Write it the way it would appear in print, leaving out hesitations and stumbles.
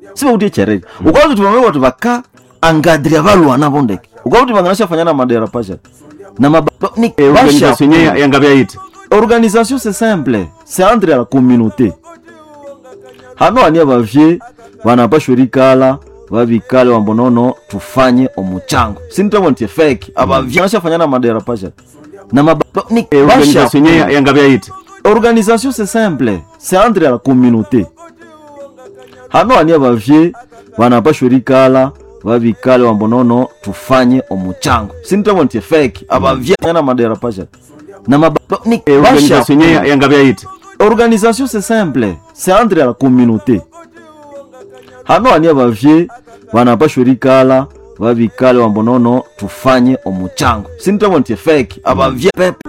siba utie chereka ukazi tumamwe watu baka angadria balu anabondeke ukazi banganasha fanyana madera pasha na mabani organisation yangabya yiti organisation c'est simple c'est entre la communauté hano ania bavye banapashurikala babikale wambonono tufanye omuchango sinitamo ntie fake abavye nasha fanyana madera pasha na mabani organisation yangabya yiti organisation c'est simple c'est entre la communauté hano ania bavye banapashurikala babikale wambonono tufanye omuchango sinitamo ntie fake abavye fanyana madera pasha na mabani organisation yangabya yiti organisation c'est simple c'est entre la communauté hano ania bavye banapashurikala babikale wambonono tufanye omuchango sinitamo ntie fake abavye pepe